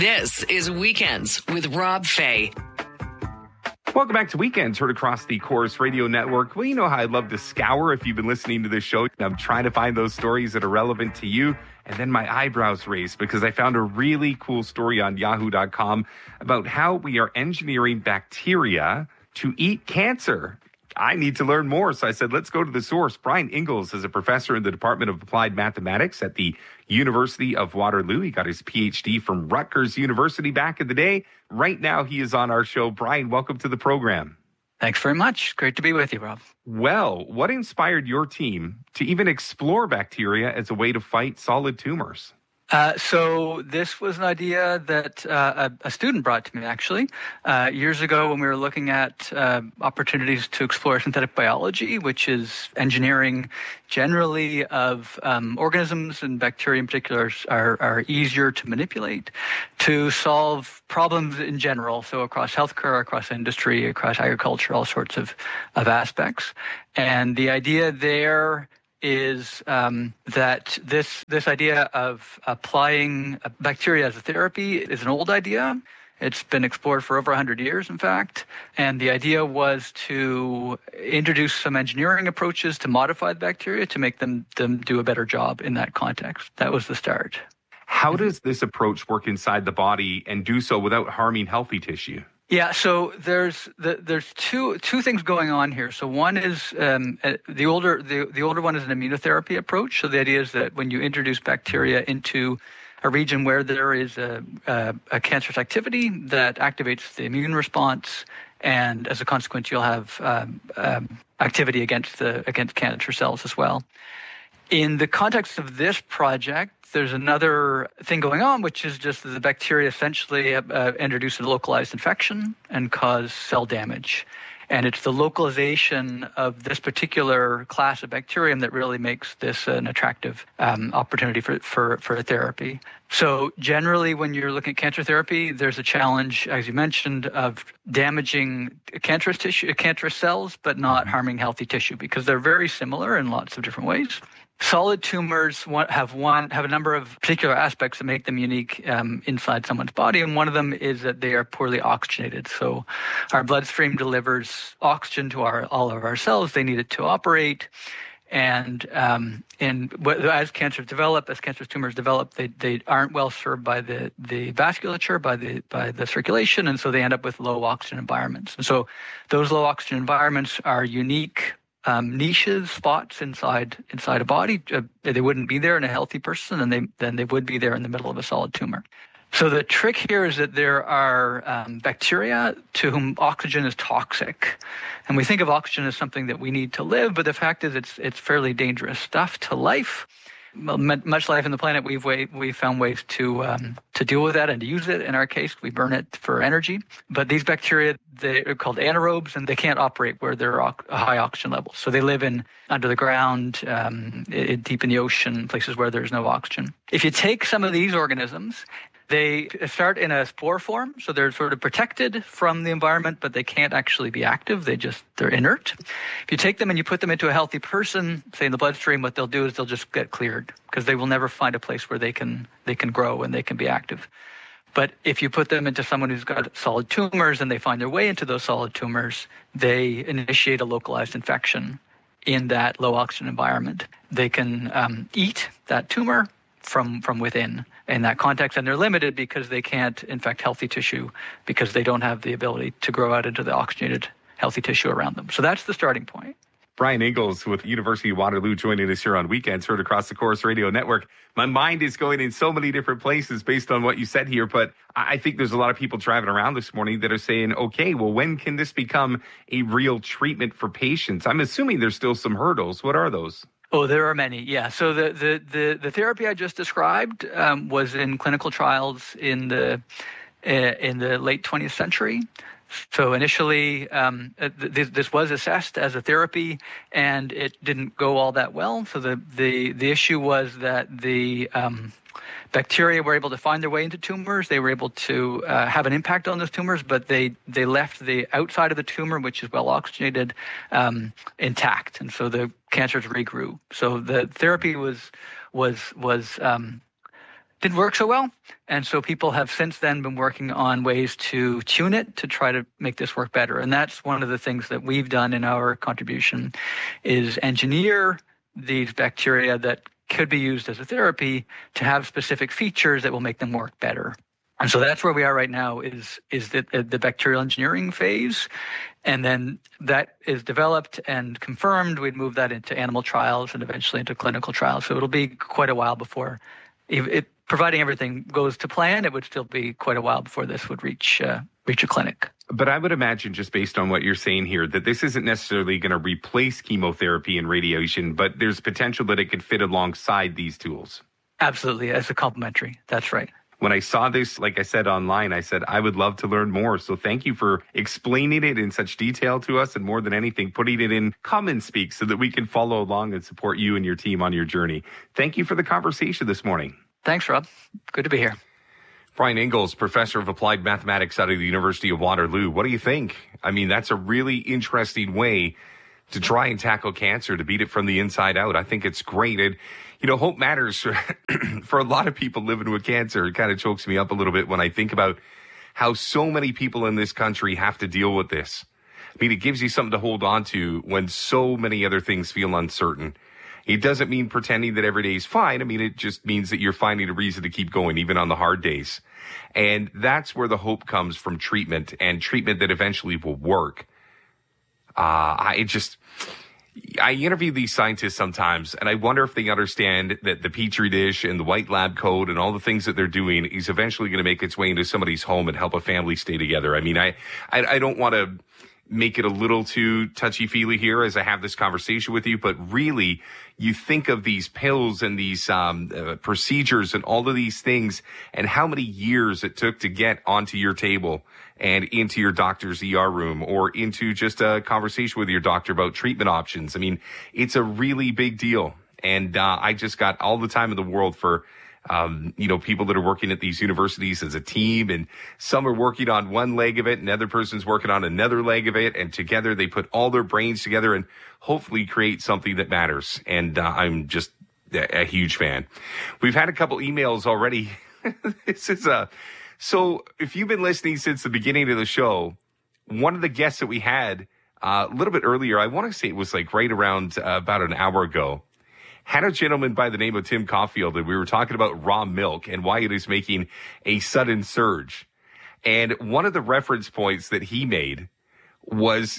This is Weekends with Rob Fay. Welcome back to Weekends, heard across the Chorus Radio Network. Well, you know how I love to scour if you've been listening to this show. I'm trying to find those stories that are relevant to you. And then my eyebrows raised because I found a really cool story on yahoo.com about how we are engineering bacteria to eat cancer. I need to learn more. So I said, let's go to the source. Brian Ingalls is a professor in the Department of Applied Mathematics at the University of Waterloo. He got his PhD from Rutgers University back in the day. Right now, he is on our show. Brian, welcome to the program. Thanks very much. Great to be with you, Rob. Well, what inspired your team to even explore bacteria as a way to fight solid tumors? So this was an idea that a student brought to me, actually, years ago when we were looking at opportunities to explore synthetic biology, which is engineering generally of organisms, and bacteria in particular are easier to manipulate to solve problems in general. So across healthcare, across industry, across agriculture, all sorts of aspects. And the idea there is that this idea of applying bacteria as a therapy is an old idea. It's been explored for over 100 years, in fact. And the idea was to introduce some engineering approaches to modify the bacteria to make them do a better job in that context. That was the start. How does this approach work inside the body and do so without harming healthy tissue? Yeah, so there's two things going on here. So one is the older one is an immunotherapy approach. So the idea is that when you introduce bacteria into a region where there is a cancerous activity that activates the immune response, and as a consequence, you'll have activity against cancer cells as well. In the context of this project, there's another thing going on, which is just that the bacteria essentially introduce a localized infection and cause cell damage. And it's the localization of this particular class of bacterium that really makes this an attractive opportunity for therapy. So generally, when you're looking at cancer therapy, there's a challenge, as you mentioned, of damaging cancerous cells, but not harming healthy tissue, because they're very similar in lots of different ways. Solid tumors have a number of particular aspects that make them unique inside someone's body, and one of them is that they are poorly oxygenated. So our bloodstream delivers oxygen to all of our cells. They need it to operate, and as cancer tumors develop, they aren't well served by the vasculature, by the circulation, and so they end up with low oxygen environments. And so those low oxygen environments are unique niches, spots inside a body. They wouldn't be there in a healthy person, and then they would be there in the middle of a solid tumor. So the trick here is that there are bacteria to whom oxygen is toxic. And we think of oxygen as something that we need to live, but the fact is it's fairly dangerous stuff to life. Much life on the planet, we've found ways to deal with that and to use it. In our case, we burn it for energy. But these bacteria, they're called anaerobes, and they can't operate where there are high oxygen levels. So they live under the ground, deep in the ocean, places where there's no oxygen. If you take some of these organisms, they start in a spore form, so they're sort of protected from the environment, but they can't actually be active. They're inert. If you take them and you put them into a healthy person, say in the bloodstream, what they'll do is they'll just get cleared, because they will never find a place where they can grow and they can be active. But if you put them into someone who's got solid tumors and they find their way into those solid tumors, they initiate a localized infection in that low oxygen environment. They can eat that tumor from within in that context, and they're limited because they can't infect healthy tissue because they don't have the ability to grow out into the oxygenated healthy tissue around them. So that's the starting point. Brian Ingalls with University of Waterloo joining us here on Weekends, heard across the Chorus Radio Network. My mind is going in so many different places based on what you said here, but I think there's a lot of people driving around this morning that are saying, okay, well, when can this become a real treatment for patients? I'm assuming there's still some hurdles. What are those? Oh, there are many. Yeah. So the therapy I just described was in clinical trials in the late 20th century. So initially, this was assessed as a therapy, and it didn't go all that well. So the issue was that the bacteria were able to find their way into tumors. They were able to have an impact on those tumors, but they left the outside of the tumor, which is well oxygenated, intact, and so the cancers regrew. So the therapy was didn't work so well. And so people have since then been working on ways to tune it to try to make this work better. And that's one of the things that we've done in our contribution is engineer these bacteria that could be used as a therapy to have specific features that will make them work better. And so that's where we are right now is the bacterial engineering phase. And then that is developed and confirmed. We'd move that into animal trials and eventually into clinical trials. So it'll be quite a while before, providing everything goes to plan, it would still be quite a while before this would reach a clinic. But I would imagine, just based on what you're saying here, that this isn't necessarily going to replace chemotherapy and radiation, but there's potential that it could fit alongside these tools. Absolutely, as a complementary. That's right. When I saw this, like I said online, I said, I would love to learn more. So thank you for explaining it in such detail to us, and more than anything, putting it in common speak so that we can follow along and support you and your team on your journey. Thank you for the conversation this morning. Thanks, Rob. Good to be here. Brian Ingalls, professor of applied mathematics out of the University of Waterloo. What do you think? I mean, that's a really interesting way to try and tackle cancer, to beat it from the inside out. I think it's great. And, hope matters for a lot of people living with cancer. It kind of chokes me up a little bit when I think about how so many people in this country have to deal with this. I mean, it gives you something to hold on to when so many other things feel uncertain. It doesn't mean pretending that every day is fine. I mean, it just means that you're finding a reason to keep going, even on the hard days. And that's where the hope comes from treatment, and treatment that eventually will work. I interview these scientists sometimes, and I wonder if they understand that the Petri dish and the white lab coat and all the things that they're doing is eventually going to make its way into somebody's home and help a family stay together. I mean, I don't want to make it a little too touchy-feely here as I have this conversation with you, but really, you think of these pills and these procedures and all of these things and how many years it took to get onto your table and into your doctor's ER room or into just a conversation with your doctor about treatment options. I mean, it's a really big deal. And I just got all the time in the world for people that are working at these universities as a team, and some are working on one leg of it, and another person's working on another leg of it, and together they put all their brains together and hopefully create something that matters. And I'm just a huge fan. We've had a couple emails already. So if you've been listening since the beginning of the show, one of the guests that we had a little bit earlier, I want to say it was like right around about an hour ago, had a gentleman by the name of Tim Caulfield, and we were talking about raw milk and why it is making a sudden surge. And one of the reference points that he made was,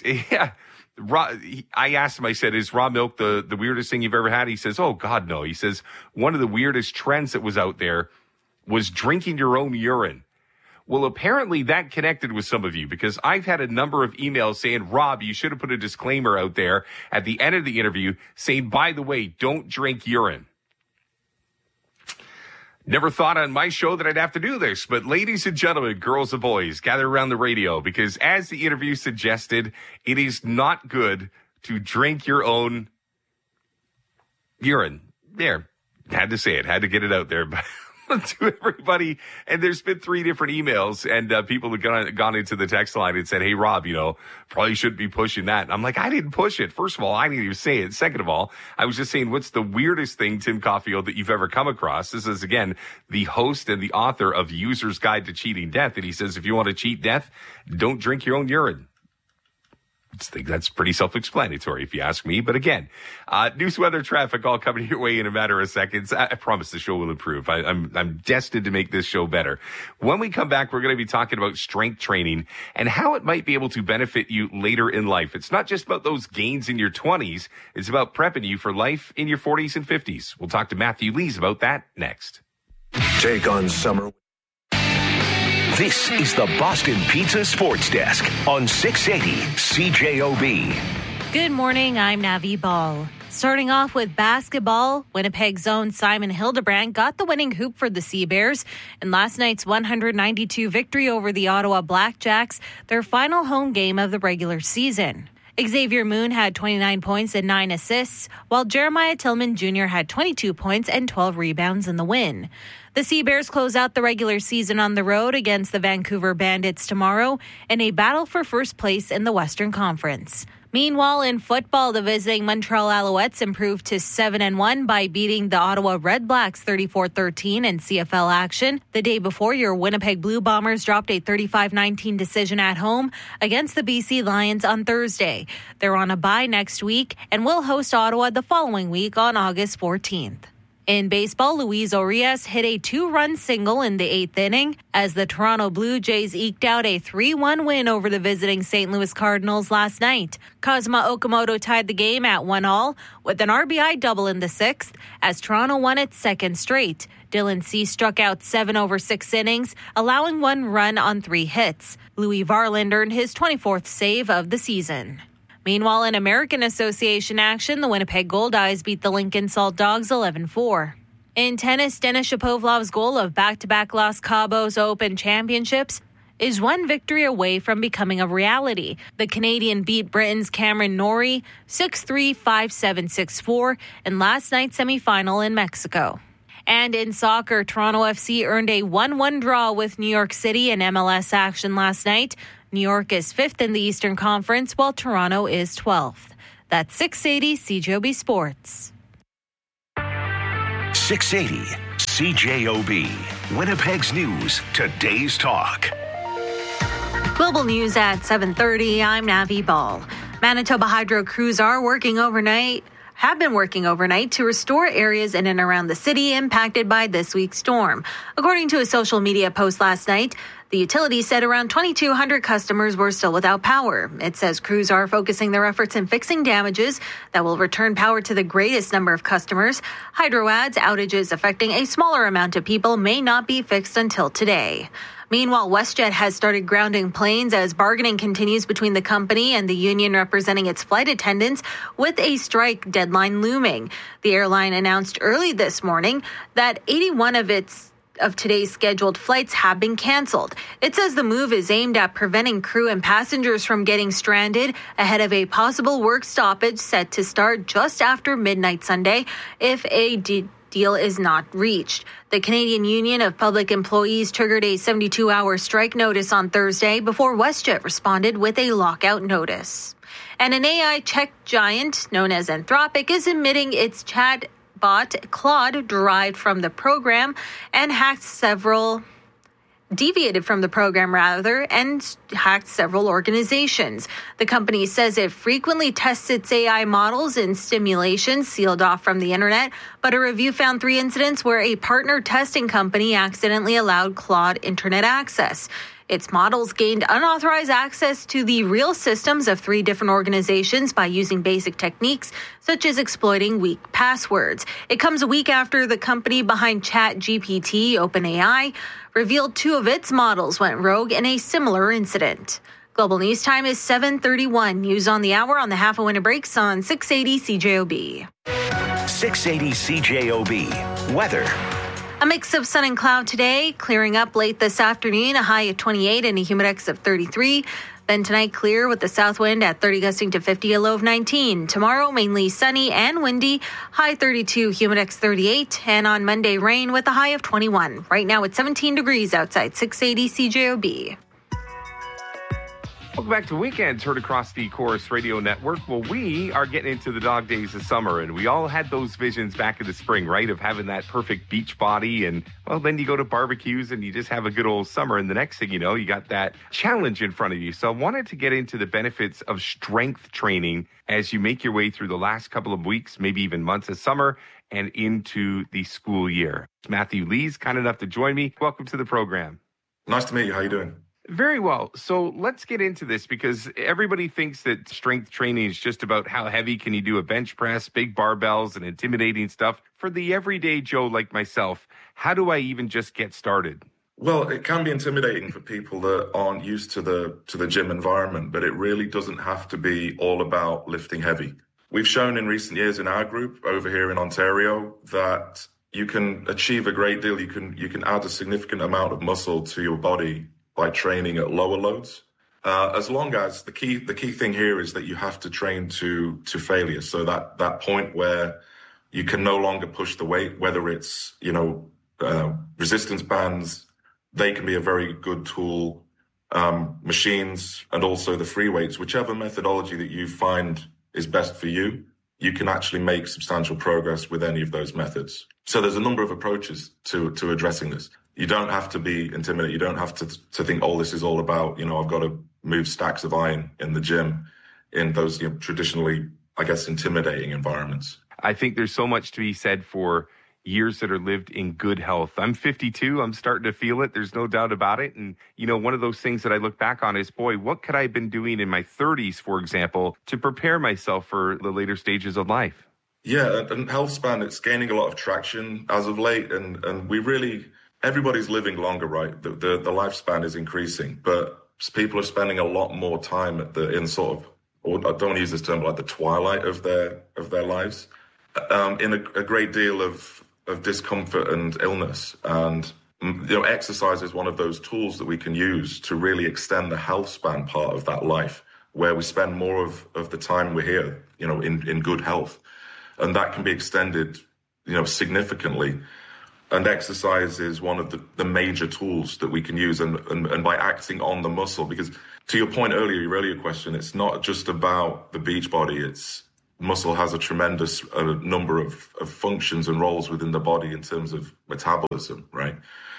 I asked him, I said, is raw milk the weirdest thing you've ever had? He says, oh, God, no. He says, one of the weirdest trends that was out there was drinking your own urine. Well, apparently that connected with some of you, because I've had a number of emails saying, Rob, you should have put a disclaimer out there at the end of the interview saying, by the way, don't drink urine. Never thought on my show that I'd have to do this, but ladies and gentlemen, girls and boys, gather around the radio, because as the interview suggested, it is not good to drink your own urine. There, had to say it, had to get it out there, but to everybody. And there's been 3 different emails, and people have gone into the text line and said, hey, Rob, probably shouldn't be pushing that. And I'm like, I didn't push it. First of all, I didn't even say it. Second of all, I was just saying, what's the weirdest thing, Tim Caulfield, that you've ever come across? This is, again, the host and the author of User's Guide to Cheating Death. And he says, if you want to cheat death, don't drink your own urine. I think that's pretty self-explanatory if you ask me. But again, news, weather, traffic, all coming your way in a matter of seconds. I promise the show will improve. I'm destined to make this show better. When we come back, we're going to be talking about strength training and how it might be able to benefit you later in life. It's not just about those gains in your 20s. It's about prepping you for life in your 40s and 50s. We'll talk to Matthew Lees about that next. Take on summer. This is the Boston Pizza Sports Desk on 680 CJOB. Good morning, I'm Navi Ball. Starting off with basketball, Winnipeg's own Simon Hildebrand got the winning hoop for the Sea Bears in last night's 192 victory over the Ottawa Blackjacks, their final home game of the regular season. Xavier Moon had 29 points and 9 assists, while Jeremiah Tillman Jr. had 22 points and 12 rebounds in the win. The Sea Bears close out the regular season on the road against the Vancouver Bandits tomorrow in a battle for first place in the Western Conference. Meanwhile, in football, the visiting Montreal Alouettes improved to 7-1 by beating the Ottawa Redblacks 34-13 in CFL action. The day before, your Winnipeg Blue Bombers dropped a 35-19 decision at home against the BC Lions on Thursday. They're on a bye next week and will host Ottawa the following week on August 14th. In baseball, Luis Urias hit a 2-run single in the 8th inning as the Toronto Blue Jays eked out a 3-1 win over the visiting St. Louis Cardinals last night. Kazuma Okamoto tied the game at 1-all with an RBI double in the 6th as Toronto won its second straight. Dylan Cease struck out 7 over 6 innings, allowing 1 run on 3 hits. Louis Varland earned his 24th save of the season. Meanwhile, in American Association action, the Winnipeg Goldeyes beat the Lincoln Salt Dogs 11-4. In tennis, Denis Shapovalov's goal of back-to-back Los Cabos Open Championships is one victory away from becoming a reality. The Canadian beat Britain's Cameron Norrie 6-3, 5-7, 6-4 in last night's semifinal in Mexico. And in soccer, Toronto FC earned a 1-1 draw with New York City in MLS action last night. New York is 5th in the Eastern Conference, while Toronto is 12th. That's 680 CJOB Sports. 680 CJOB. Winnipeg's news, today's talk. Global news at 7:30. I'm Navi Ball. Manitoba Hydro crews have been working overnight to restore areas in and around the city impacted by this week's storm. According to a social media post last night, the utility said around 2,200 customers were still without power. It says crews are focusing their efforts in fixing damages that will return power to the greatest number of customers. Hydro adds outages affecting a smaller amount of people may not be fixed until today. Meanwhile, WestJet has started grounding planes as bargaining continues between the company and the union representing its flight attendants with a strike deadline looming. The airline announced early this morning that 81 of today's scheduled flights have been canceled. It says the move is aimed at preventing crew and passengers from getting stranded ahead of a possible work stoppage set to start just after midnight Sunday if a deal is not reached. The Canadian Union of Public Employees triggered a 72-hour strike notice on Thursday before WestJet responded with a lockout notice. And an AI tech giant known as Anthropic is admitting its chatbot Claude derived from the program and deviated from the program and hacked several organizations. The company says it frequently tests its AI models in simulations sealed off from the internet, but a review found 3 incidents where a partner testing company accidentally allowed Claude internet access. Its models gained unauthorized access to the real systems of 3 different organizations by using basic techniques, such as exploiting weak passwords. It comes a week after the company behind ChatGPT, OpenAI, revealed 2 of its models went rogue in a similar incident. Global News Time is 7:31. News on the hour on the half a winter breaks on 680 CJOB. 680 CJOB. Weather. A mix of sun and cloud today, clearing up late this afternoon, a high of 28 and a humidex of 33. Then tonight, clear with the south wind at 30 gusting to 50, a low of 19. Tomorrow, mainly sunny and windy, high 32, humidex 38. And on Monday, rain with a high of 21. Right now, it's 17 degrees outside 680 CJOB. Welcome back to Weekends, heard across the Chorus Radio Network. Well, we are getting into the dog days of summer, and we all had those visions back in the spring, right, of having that perfect beach body. And, well, then you go to barbecues and you just have a good old summer. And the next thing you know, you got that challenge in front of you. So I wanted to get into the benefits of strength training as you make your way through the last couple of weeks, maybe even months of summer and into the school year. Matthew Lee's kind enough to join me. Welcome to the program. Nice to meet you. How you doing? Very well. So let's get into this because everybody thinks that strength training is just about how heavy can you do a bench press, big barbells, and intimidating stuff. For the everyday Joe like myself, how do I even just get started? Well, it can be intimidating for people that aren't used to the gym environment, but it really doesn't have to be all about lifting heavy. We've shown in recent years in our group over here in Ontario that you can achieve a great deal. You can add a significant amount of muscle to your body by training at lower loads, as long as the key thing here is that you have to train to failure. So that point where you can no longer push the weight, whether it's resistance bands, they can be a very good tool machines, and also the free weights. Whichever methodology that you find is best for you, you can actually make substantial progress with any of those methods. So there's a number of approaches to addressing this. You don't have to be intimidated. You don't have to think, oh, this is all about, I've got to move stacks of iron in the gym in those traditionally, I guess, intimidating environments. I think there's so much to be said for years that are lived in good health. I'm 52. I'm starting to feel it. There's no doubt about it. And, one of those things that I look back on is, boy, what could I have been doing in my 30s, for example, to prepare myself for the later stages of life? Yeah, and health span, it's gaining a lot of traction as of late. And we really, everybody's living longer, right? The lifespan is increasing, but people are spending a lot more time in sort of, or I don't want to use this term, but like the twilight of their lives, in a great deal of discomfort and illness. And exercise is one of those tools that we can use to really extend the health span part of that life, where we spend more of the time we're here, in good health. And that can be extended, significantly. And exercise is one of the major tools that we can use, and by acting on the muscle, because to your point earlier, your earlier question, it's not just about the beach body. Muscle has a tremendous number of functions and roles within the body in terms of metabolism, right?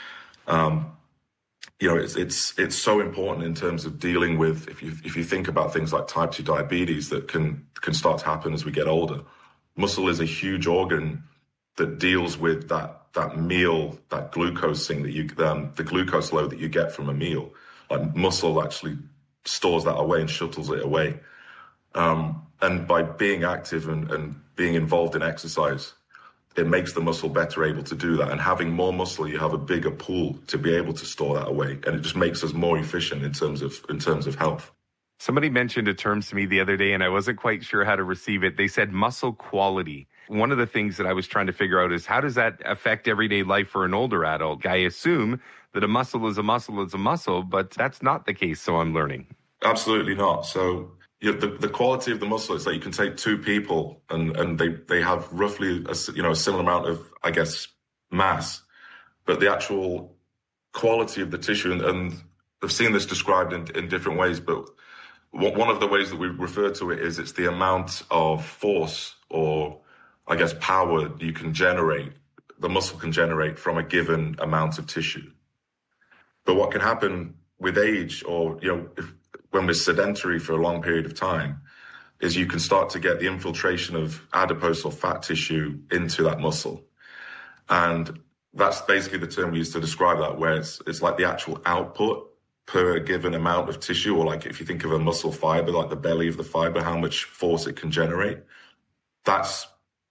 It's so important in terms of dealing with, if you think about things like type 2 diabetes that can start to happen as we get older. Muscle is a huge organ that deals with that meal, that glucose thing that the glucose load that you get from a meal. Like muscle actually stores that away and shuttles it away. And by being active and being involved in exercise, it makes the muscle better able to do that. And having more muscle, you have a bigger pool to be able to store that away. And it just makes us more efficient in terms of health. Somebody mentioned a term to me the other day, and I wasn't quite sure how to receive it. They said muscle quality. One of the things that I was trying to figure out is, how does that affect everyday life for an older adult? I assume that a muscle is a muscle is a muscle, but that's not the case, so I'm learning. Absolutely not. So the quality of the muscle is that you can take two people and they have roughly a similar amount of, I guess, mass, but the actual quality of the tissue, and I've seen this described in different ways, but one of the ways that we refer to it is it's the amount of force, or I guess power, you can generate, the muscle can generate from a given amount of tissue. But what can happen with age, or when we're sedentary for a long period of time, is you can start to get the infiltration of adipose or fat tissue into that muscle. And that's basically the term we use to describe that, where it's like the actual output per given amount of tissue, or like if you think of a muscle fiber, like the belly of the fiber, how much force it can generate. That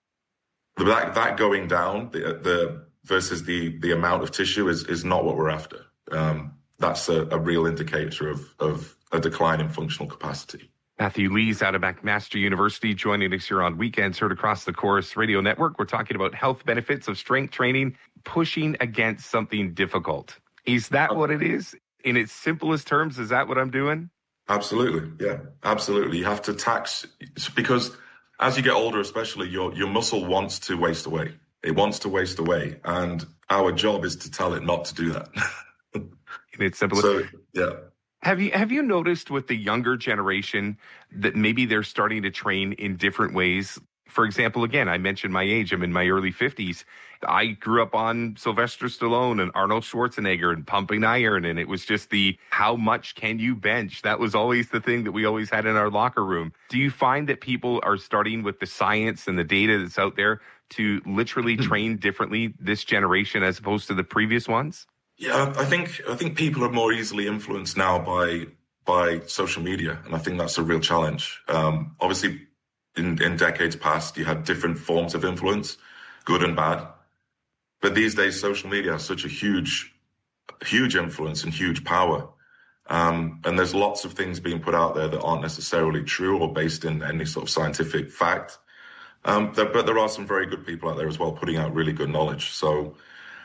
going down, the versus the amount of tissue is not what we're after. That's a real indicator of a decline in functional capacity. Matthew Lees out of McMaster University joining us here on Weekends Heard Across the Corus Radio Network. We're talking about health benefits of strength training, pushing against something difficult. Is that what it is? In its simplest terms, is that what I'm doing? Absolutely. Yeah, absolutely. You have to tax, because as you get older, especially, your muscle wants to waste away. It wants to waste away. And our job is to tell it not to do that. In its simplest. So, yeah. Have you noticed with the younger generation that maybe they're starting to train in different ways? For example, again, I mentioned my age. I'm in my early 50s. I grew up on Sylvester Stallone and Arnold Schwarzenegger and pumping iron. And it was just how much can you bench? That was always the thing that we always had in our locker room. Do you find that people are starting with the science and the data that's out there to literally train differently this generation as opposed to the previous ones? Yeah, I think people are more easily influenced now by social media. And I think that's a real challenge. Obviously, in decades past, you had different forms of influence, good and bad. But these days, social media has such a huge influence and huge power. And there's lots of things being put out there that aren't necessarily true or based in any sort of scientific fact. But there are some very good people out there as well, putting out really good knowledge. So,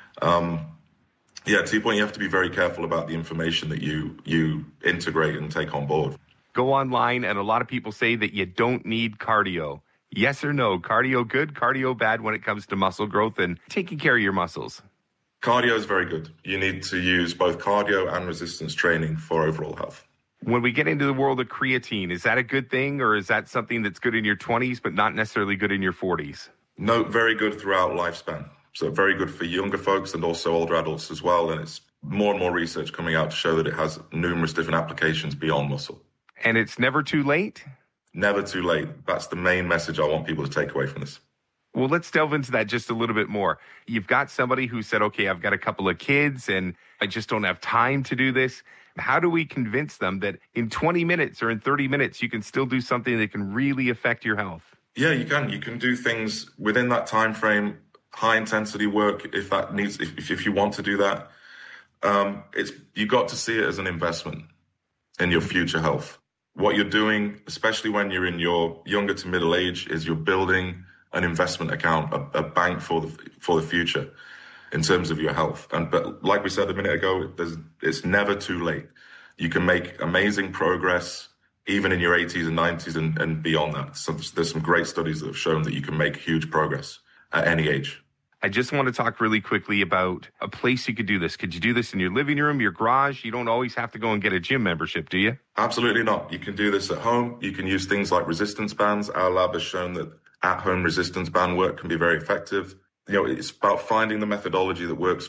to your point, you have to be very careful about the information that you integrate and take on board. Go online, and a lot of people say that you don't need cardio. Yes or no? Cardio good, cardio bad when it comes to muscle growth and taking care of your muscles? Cardio is very good. You need to use both cardio and resistance training for overall health. When we get into the world of creatine, is that a good thing, or is that something that's good in your 20s but not necessarily good in your 40s? No, very good throughout lifespan. So very good for younger folks and also older adults as well. And it's more and more research coming out to show that it has numerous different applications beyond muscle. And it's never too late? Never too late. That's the main message I want people to take away from this. Well, let's delve into that just a little bit more. You've got somebody who said, okay, I've got a couple of kids and I just don't have time to do this. How do we convince them that in 20 minutes or in 30 minutes, you can still do something that can really affect your health? Yeah, you can. You can do things within that time frame, high intensity work if that needs, if you want to do that. You got to see it as an investment in your future health. What you're doing, especially when you're in your younger to middle age, is you're building an investment account, a bank for the future in terms of your health. But like we said a minute ago, it's never too late. You can make amazing progress even in your 80s and 90s and beyond that. So there's some great studies that have shown that you can make huge progress at any age. I just want to talk really quickly about a place you could do this. Could you do this in your living room, your garage? You don't always have to go and get a gym membership, do you? Absolutely not. You can do this at home. You can use things like resistance bands. Our lab has shown that at-home resistance band work can be very effective. It's about finding the methodology that works